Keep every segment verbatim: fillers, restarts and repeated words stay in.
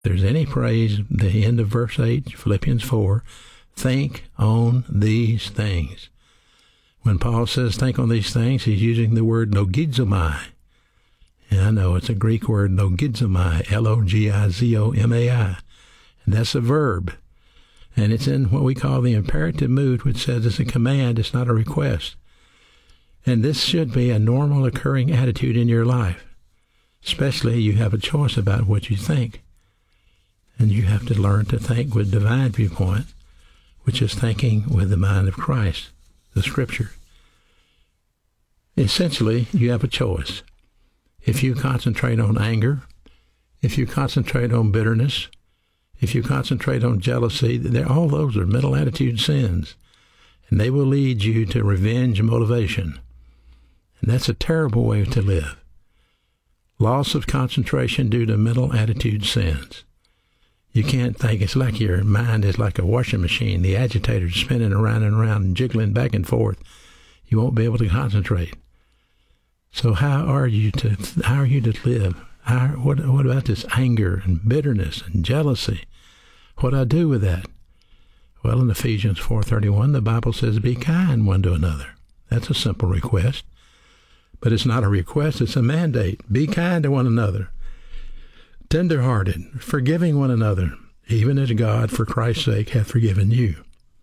there's any praise, the end of verse eight, Philippians four, think on these things. When Paul says think on these things, he's using the word logizomai. And I know it's a Greek word, logizomai, L O G I Z O M A I. And that's a verb. And it's in what we call the imperative mood, which says it's a command, it's not a request. And this should be a normal occurring attitude in your life. Especially you have a choice about what you think. And you have to learn to think with divine viewpoint, which is thinking with the mind of Christ, the Scripture. Essentially, you have a choice. If you concentrate on anger, if you concentrate on bitterness, if you concentrate on jealousy, all those are mental attitude sins, and they will lead you to revenge motivation. And that's a terrible way to live. Loss of concentration due to mental attitude sins. You can't think. It's like your mind is like a washing machine. The agitator's spinning around and around and jiggling back and forth. You won't be able to concentrate. So how are you to how are you to live? How, what what about this anger and bitterness and jealousy? What do I do with that? Well, in Ephesians four thirty-one, the Bible says, "Be kind one to another." That's a simple request, but it's not a request; it's a mandate. Be kind to one another. Tender-hearted, forgiving one another, even as God, for Christ's sake, hath forgiven you.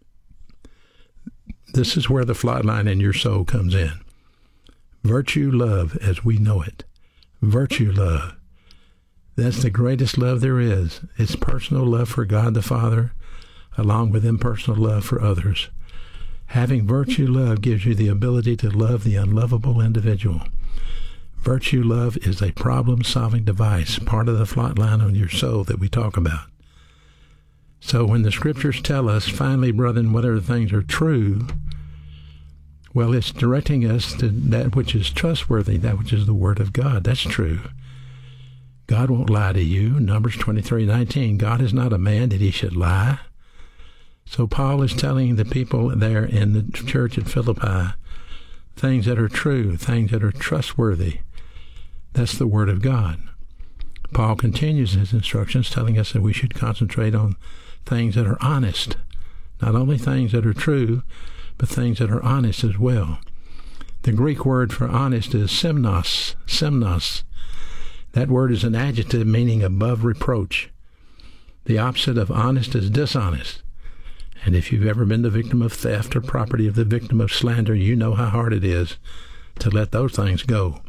This is where the flat line in your soul comes in. Virtue love as we know it. Virtue love. That's the greatest love there is. It's personal love for God the Father, along with impersonal love for others. Having virtue love gives you the ability to love the unlovable individual. Virtue love is a problem-solving device, part of the flat line on your soul that we talk about. So when the Scriptures tell us, finally, brethren, whatever things are true, well, it's directing us to that which is trustworthy, that which is the Word of God. That's true. God won't lie to you. Numbers twenty-three nineteen, God is not a man that he should lie. So Paul is telling the people there in the church at Philippi things that are true, things that are trustworthy. That's the Word of God. Paul continues his instructions telling us that we should concentrate on things that are honest, not only things that are true, but things that are honest as well. The Greek word for honest is semnos, semnos. That word is an adjective meaning above reproach. The opposite of honest is dishonest. And if you've ever been the victim of theft or property of the victim of slander, you know how hard it is to let those things go.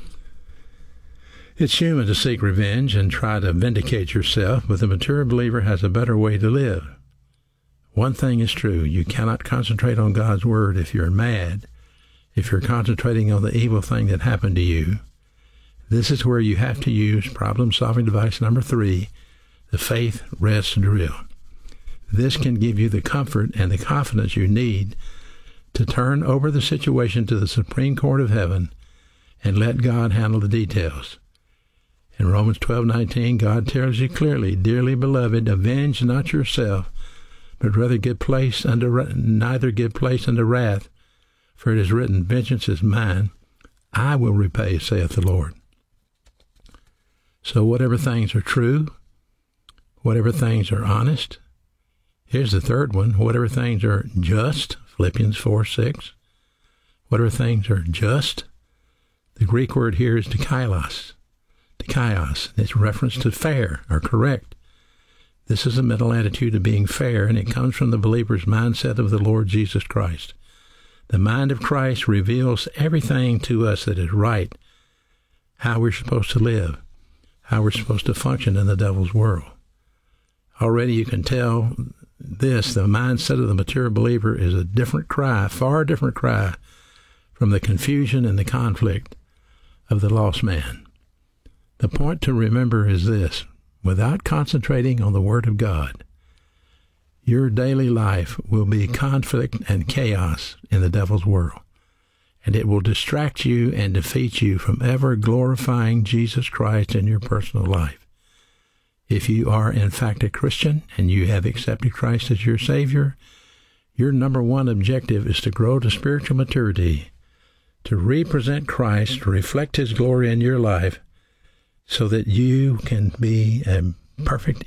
It's human to seek revenge and try to vindicate yourself, but the mature believer has a better way to live. One thing is true, you cannot concentrate on God's Word if you're mad, if you're concentrating on the evil thing that happened to you. This is where you have to use problem-solving device number three, the faith rest drill. This can give you the comfort and the confidence you need to turn over the situation to the Supreme Court of Heaven and let God handle the details. In Romans twelve nineteen, God tells you clearly, "Dearly beloved, avenge not yourself, but rather give place unto neither give place unto wrath, for it is written, Vengeance is mine, I will repay, saith the Lord." So whatever things are true, whatever things are honest, here's the third one, whatever things are just, Philippians four six, whatever things are just, the Greek word here is dikaios, dikaios, it's reference to fair or correct. This is a mental attitude of being fair, and it comes from the believer's mindset of the Lord Jesus Christ. The mind of Christ reveals everything to us that is right, how we're supposed to live, how we're supposed to function in the devil's world. Already you can tell this, the mindset of the mature believer is a different cry, far different cry from the confusion and the conflict of the lost man. The point to remember is this: without concentrating on the Word of God, your daily life will be conflict and chaos in the devil's world, and it will distract you and defeat you from ever glorifying Jesus Christ in your personal life. If you are in fact a Christian and you have accepted Christ as your Savior, your number one objective is to grow to spiritual maturity, to represent Christ, to reflect His glory in your life, so that you can be a perfect